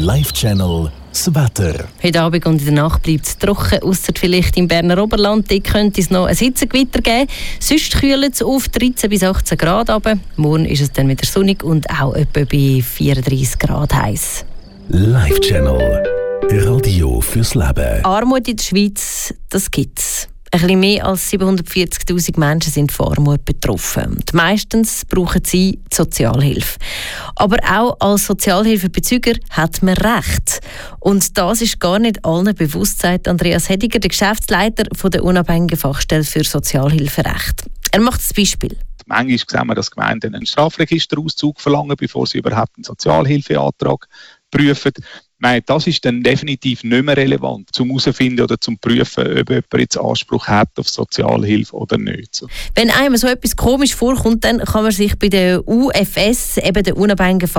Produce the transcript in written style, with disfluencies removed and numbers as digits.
Live-Channel das Wetter. Heute Abend und in der Nacht bleibt es trocken, ausser vielleicht im Berner Oberland. Dort könnte es noch ein Hitzegewitter geben. Sonst kühlt es auf 13 bis 18 Grad runter. Morgen ist es dann wieder sonnig und auch etwa bei 34 Grad heiß. Live-Channel. Radio fürs Leben. Armut in der Schweiz, das gibt es. Ein bisschen mehr als 740'000 Menschen sind von Armut betroffen. Und meistens brauchen sie die Sozialhilfe. Aber auch als Sozialhilfebezüger hat man Recht. Und das ist gar nicht allen bewusst, sagt Andreas Hediger, der Geschäftsleiter der unabhängigen Fachstelle für Sozialhilferecht. Er macht das Beispiel. Manchmal sehen wir, dass Gemeinden einen Strafregisterauszug verlangen, bevor sie überhaupt einen Sozialhilfeantrag prüfen. Das ist dann definitiv nicht mehr relevant, zum herauszufinden oder zum prüfen, ob jemand jetzt Anspruch hat auf Sozialhilfe oder nicht. Wenn einem so etwas komisch vorkommt, dann kann man sich bei der UFS, eben der unabhängigen